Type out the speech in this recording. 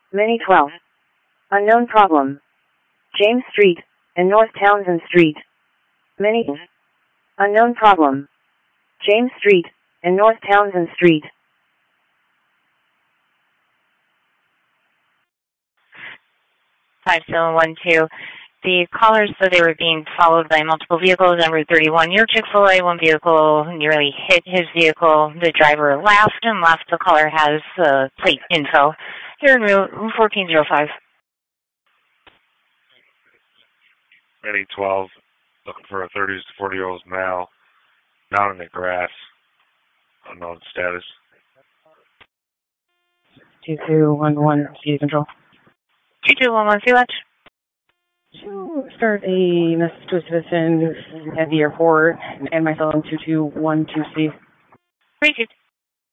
Mini 12. Unknown problem. James Street, and North Townsend Street. Mini. Unknown problem. James Street, and North Townsend Street. 5712. The callers said they were being followed by multiple vehicles on Route 31 near Chick-fil-A. One vehicle nearly hit his vehicle. The driver laughed and left. The caller has plate info. Here in Route 1405. Mini 12, looking for a 30 to 40-year-old male, down in the grass, unknown status. 2211, speed control. 2211, see watch. To start a message to a citizen at the airport and myself on 2212C. 32.